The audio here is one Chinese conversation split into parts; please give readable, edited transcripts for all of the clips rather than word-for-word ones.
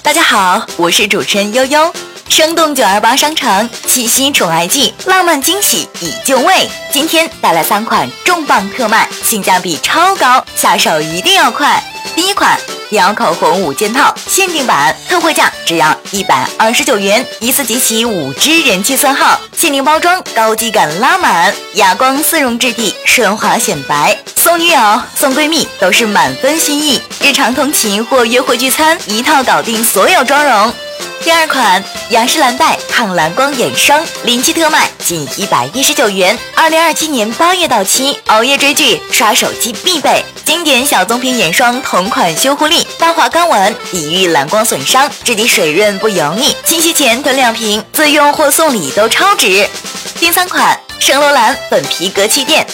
大家好，我是主持人悠悠。生动928商场七夕宠爱季，浪漫惊喜已就位。今天带来3款重磅特卖，性价比超高，下手一定要快。第一款迪奥口红5件套限定版，特惠价只要129元，一次集齐5支人气色号，限定包装，高级感拉满，哑光丝绒质地，顺滑显白。送女友、送闺蜜都是满分心意，日常通勤或约会聚餐，一套搞定所有妆容。第二款雅诗兰黛抗蓝光眼霜临期特卖，仅119元，2027年8月到期，熬夜追剧、刷手机必备。经典小棕瓶眼霜同款修护力，淡化刚纹，抵御蓝光损伤，质地水润不油腻，清洗前囤2瓶，自用或送礼都超值。第3款圣罗兰粉皮革气垫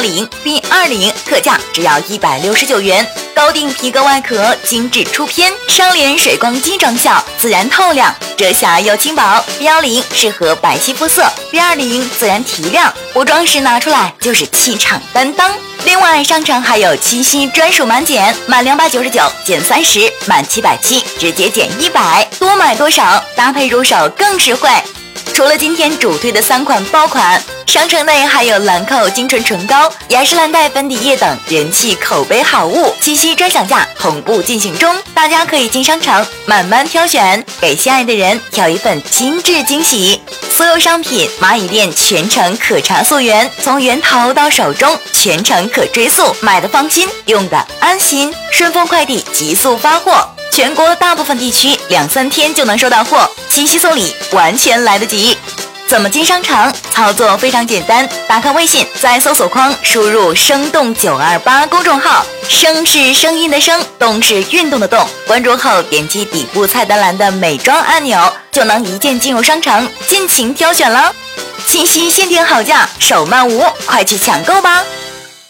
B10、B20，特价只要169元，高定皮革外壳，精致出片，双联水光肌妆效，自然透亮，遮瑕又轻薄。B10适合白皙肤色， B20自然提亮，补妆时拿出来就是气场担当。另外，商城还有七夕专属满减，满299减30，满770直接减100，多买多少，搭配入手更实惠。除了今天主推的3款爆款，商城内还有兰蔻精纯唇膏、雅诗兰黛粉底液等人气口碑好物，七夕专享价同步进行中，大家可以进商场慢慢挑选，给心爱的人挑一份精致惊喜。所有商品蚂蚁店全程可查溯源，从源头到手中全程可追溯，买的放心，用的安心。顺丰快递急速发货，全国大部分地区2-3天就能收到货，七夕送礼完全来得及。怎么进商场？操作非常简单，打开微信，在搜索框输入生动928公众号，声是声音的声，动是运动的动，关注后点击底部菜单栏的美妆按钮，就能一键进入商场，尽情挑选了。七夕限定好价，手慢无，快去抢购吧！